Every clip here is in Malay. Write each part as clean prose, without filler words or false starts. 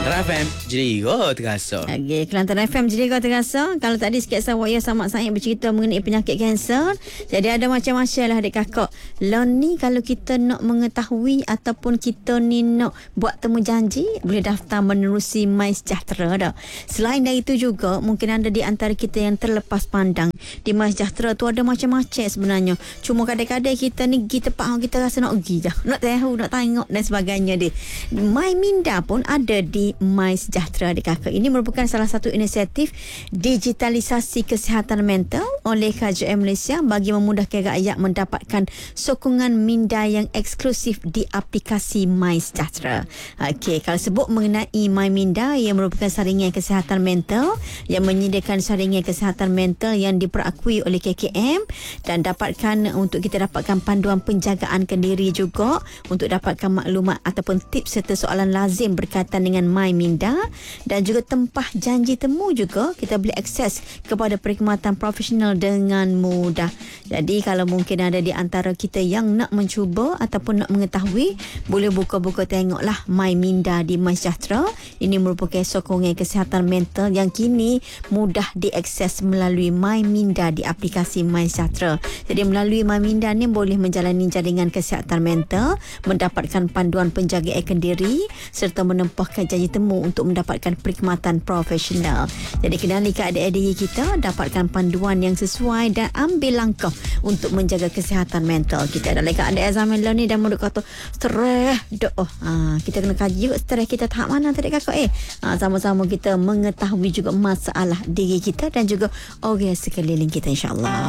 Kelantan FM Jerigo terasa. Okay, Kelantan FM Jerigo terasa. Kalau tadi sikit saya sama saya bercerita mengenai penyakit kanser. Jadi ada macam-macam lah adik kakak. Lah ni kalau kita nak mengetahui ataupun kita ni nak buat temu janji, boleh daftar menerusi MySejahtera dah. Selain dari itu juga mungkin ada di antara kita yang terlepas pandang. Di MySejahtera tu ada macam-macam sebenarnya. Cuma kadang-kadang kita ni pergi tempat kita rasa nak pergi je. Nak tahu, nak tengok dan sebagainya dia. MyMinda pun ada di MySejahtera adik kakak. Ini merupakan salah satu inisiatif digitalisasi kesihatan mental oleh KJM Malaysia bagi memudahkan rakyat mendapatkan sokongan minda yang eksklusif di aplikasi MySejahtera. Okey, kalau sebut mengenai MyMinda, ia merupakan saringan kesihatan mental yang menyediakan saringan kesihatan mental yang diperakui oleh KKM dan untuk kita dapatkan panduan penjagaan kendiri juga untuk dapatkan maklumat ataupun tips serta soalan lazim berkaitan dengan MyMinda dan juga tempah janji temu juga kita boleh akses kepada perkhidmatan profesional dengan mudah. Jadi kalau mungkin ada di antara kita yang nak mencuba ataupun nak mengetahui, boleh buka-buka tengoklah MyMinda di MySejahtera. Ini merupakan sokongan kesihatan mental yang kini mudah diakses melalui MyMinda di aplikasi MySejahtera. Jadi melalui MyMinda ni boleh menjalani jaringan kesihatan mental, mendapatkan panduan penjagaan kendiri serta menempahkan janji temu untuk mendapatkan perkhidmatan profesional. Jadi kenali ke adik-adik kita, dapatkan panduan yang sesuai dan ambil langkah untuk menjaga kesihatan mental kita. Dan lekat adik zaman ni dan mulut kata stres doh. Kita kena kaji juga stres kita tahap mana tadi kakak sama-sama kita mengetahui juga masalah diri kita dan juga orang sekeliling kita insya-Allah.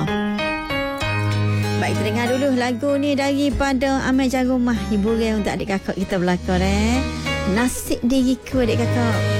Baik, kita dengar dulu lagu ni daripada Amel Jarumah, hiburan untuk adik kakak kita belakang Nasib diriku adik kakak.